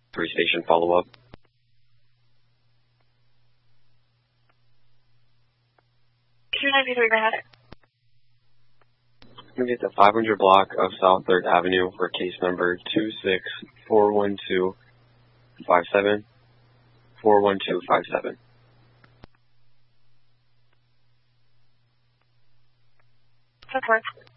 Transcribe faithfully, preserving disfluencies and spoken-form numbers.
three station follow-up. two ninety-three, go ahead. I'm going to get the five hundred block of South third Avenue for case number two six four one two five seven four one two five seven. Support.